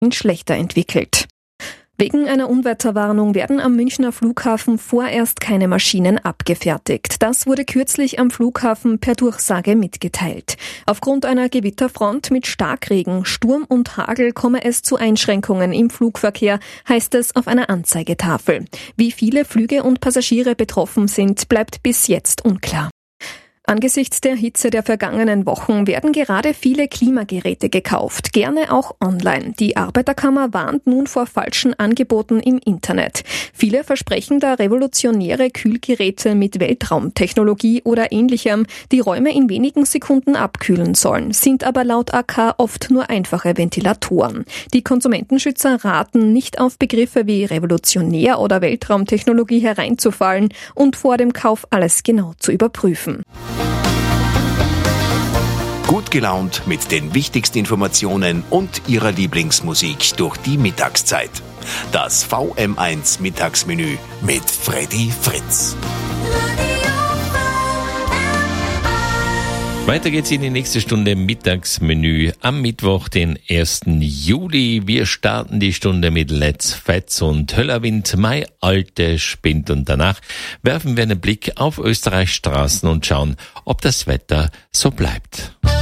schlechter entwickelt. Wegen einer Unwetterwarnung werden am Münchner Flughafen vorerst keine Maschinen abgefertigt. Das wurde kürzlich am Flughafen per Durchsage mitgeteilt. Aufgrund einer Gewitterfront mit Starkregen, Sturm und Hagel komme es zu Einschränkungen im Flugverkehr, heißt es auf einer Anzeigetafel. Wie viele Flüge und Passagiere betroffen sind, bleibt bis jetzt unklar. Angesichts der Hitze der vergangenen Wochen werden gerade viele Klimageräte gekauft, gerne auch online. Die Arbeiterkammer warnt nun vor falschen Angeboten im Internet. Viele versprechen da revolutionäre Kühlgeräte mit Weltraumtechnologie oder Ähnlichem, die Räume in wenigen Sekunden abkühlen sollen, sind aber laut AK oft nur einfache Ventilatoren. Die Konsumentenschützer raten, nicht auf Begriffe wie revolutionär oder Weltraumtechnologie hereinzufallen und vor dem Kauf alles genau zu überprüfen. Gut gelaunt mit den wichtigsten Informationen und Ihrer Lieblingsmusik durch die Mittagszeit. Das VM1 Mittagsmenü mit Freddy Fritz. Weiter geht's in die nächste Stunde Mittagsmenü am Mittwoch, den 1. Juli. Wir starten die Stunde mit Let's Fetz und Höllerwind, Mai Alte spinnt, und danach werfen wir einen Blick auf Österreichs Straßen und schauen, ob das Wetter so bleibt.